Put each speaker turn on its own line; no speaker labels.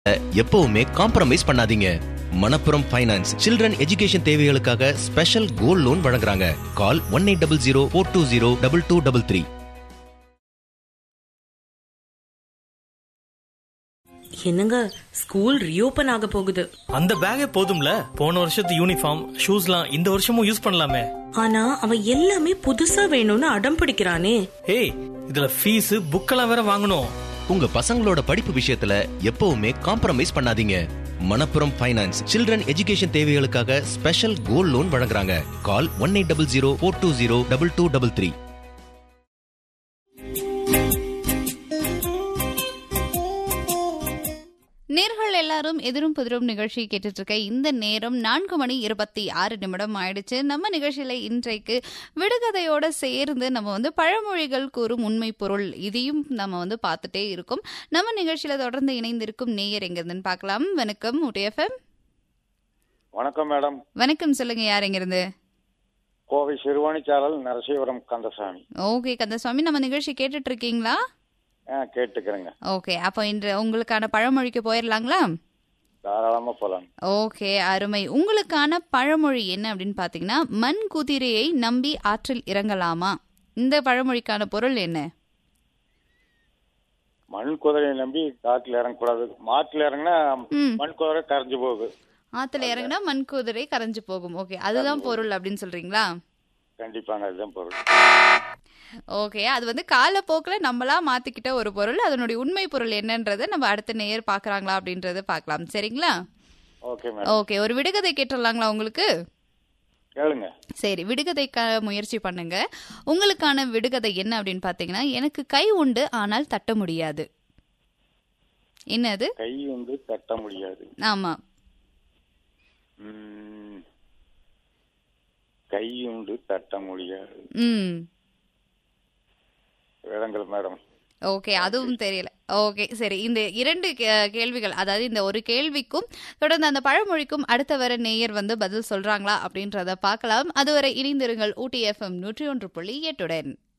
எப்பவுமே காம்ப்ரமைஸ் பண்ணாதீங்க. Manappuram finance children education தேவைகளுக்காக ஸ்பெஷல் கோல்ட் லோன் வழங்குறாங்க. கால் 1800420233.
என்னங்க, ஸ்கூல் ரீஓபன் ஆக போகுது.
அந்த பேக்கே போதும்ல, போன வருஷத்து யூனிஃபார்ம் ஷூஸ்லாம் இந்த வருஷமும் யூஸ் பண்ணலாமே.
ஆனா அவன் எல்லாமே புதுசா வேணும்னு அடம் பிடிக்கிறானே.
ஏய், இதுல ஃபீஸ் புக்கெல்லாம் வேற வாங்கணும்.
உங்க பசங்களோட படிப்பு விஷயத்துல எப்பவுமே காம்ப்ரமைஸ் பண்ணாதீங்க. மணப்புரம் ஃபைனான்ஸ் சில்ட்ரன் எஜுகேஷன் தேவைகளுக்காக ஸ்பெஷல் கோல்ட் லோன் வழங்குறாங்க. கால் 1800420233.
நேர்கள் எல்லாரும் எதிரும் புதிரும் நிகழ்ச்சி கேட்டுட்டு இருக்க இந்த நேரம் 4:26 ஆயிடுச்சு. நம்ம நிகழ்ச்சியில இன்றைக்கு விடுகதையோட சேர்ந்து நம்ம பழமொழிகள் கூறும் உண்மை பொருள் இதையும் நம்ம பார்த்துட்டே இருக்கோம். நம்ம நிகழ்ச்சியில தொடர்ந்து இணைந்திருக்கும் நேயர் எங்கிருந்துன்னு பார்க்கலாம். வணக்கம் ஊட்டி எஃப்எம்.
வணக்கம் மேடம்.
வணக்கம், சொல்லுங்க, யார் எங்கிருந்து?
கோவை சிறுவாணிச்சாரல் நரசிவரம் கந்தசாமி.
ஓகே கந்தசாமி, நம்ம நிகழ்ச்சி கேட்டுட்டு இருக்கீங்களா?
கேட்டுக்கிறேங்க.
ஓகே, அப்போ இன்று உங்களுக்கான பழமொழிக்கு போயிடலாங்களா?
தாராளமா போலாம்.
ஓகே, அருமை. உங்களுக்கான பழமொழி என்ன அப்படின்னு பாத்தீங்கன்னா, மண் குதிரையை நம்பி ஆற்றில் இறங்கலாமா? இந்த பழமொழிக்கான பொருள் என்ன?
மண் குதிரையை நம்பி காட்டுல இறங்கக்கூடாது. மாட்டுல இறங்கினா மண் குதிரை கரைஞ்சு போகுது.
ஆத்துல இறங்கினா மண் குதிரை கரைஞ்சு போகும். ஓகே, அதுதான் பொருள் அப்படின்னு சொல்றீங்களா?
கண்டிப்பாங்க, அதுதான் பொருள்.
ஓகே, அது காலப்போக்கில் நம்மளா மாத்திக்கிட்ட ஒரு பொருள். அதனுடைய உண்மை பொருள் என்னன்றதை நம்ம அடுத்த நேயர் பாக்குறாங்களா அப்படின்றத பார்க்கலாம். சரிங்களா? ஓகே, ஒரு விடுகதை கேட்டுடலாங்களா உங்களுக்கு?
கேளுங்க.
சரி, விடுகதைக்க முயற்சி பண்ணுங்க. உங்களுக்கான விடுகதை என்ன அப்படின்னு பாத்தீங்கன்னா, எனக்கு கை உண்டு ஆனால் தட்ட முடியாது. என்னது?
கை உண்டு தட்ட முடியாது.
ஆமா,
கை உண்டு தட்ட முடியாது. வேதங்கள் மேடம்.
ஓகே, அதுவும் தெரியல. ஓகே, சரி, இந்த 2 கேள்விகள், அதாவது இந்த ஒரு கேள்விக்கும் தொடர்ந்து அந்த பழமொழிக்கும் அடுத்த வர நேயர் பதில் சொல்றாங்களா அப்படின்றத பார்க்கலாம். அதுவரை இணைந்திருங்கள் ஊட்டி எஃப்எம் 101.8.